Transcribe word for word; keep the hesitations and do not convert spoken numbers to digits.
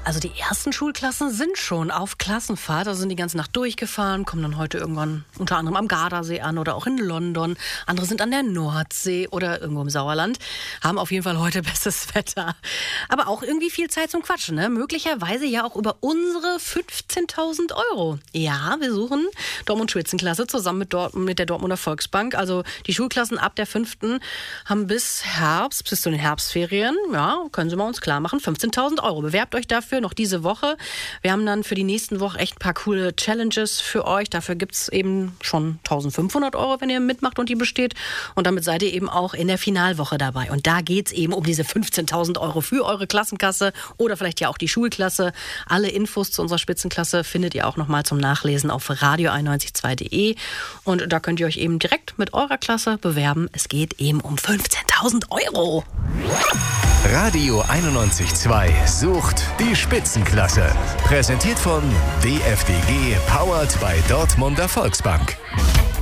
Also die ersten Schulklassen sind schon auf Klassenfahrt, also sind die ganze Nacht durchgefahren, kommen dann heute irgendwann unter anderem am Gardasee an oder auch in London. Andere sind an der Nordsee oder irgendwo im Sauerland, haben auf jeden Fall heute bestes Wetter. Aber auch irgendwie viel Zeit zum Quatschen, ne? Möglicherweise ja auch über unsere fünfzehntausend Euro. Ja, wir suchen Dortmund-Spitzenklasse zusammen mit, Dort- mit der Dortmunder Volksbank. Also die Schulklassen ab der fünften haben bis Herbst, bis zu den Herbstferien, ja, können Sie mal uns klar machen, fünfzehntausend Euro. Bewerbt euch dafür noch diese Woche. Wir haben dann für die nächsten Woche echt ein paar coole Challenges für euch. Dafür gibt es eben schon eintausendfünfhundert Euro, wenn ihr mitmacht und die besteht. Und damit seid ihr eben auch in der Finalwoche dabei. Und da geht es eben um diese fünfzehntausend Euro für eure Klassenkasse oder vielleicht ja auch die Schulklasse. Alle Infos zu unserer Spitzenklasse findet ihr auch nochmal zum Nachlesen auf radio einundneunzig Komma zwei punkt de. Und da könnt ihr euch eben direkt mit eurer Klasse bewerben. Es geht eben um fünfzehntausend Euro. Radio einundneunzig Komma zwei sucht die Spitzenklasse. Präsentiert von D F D G, powered by Dortmunder Volksbank.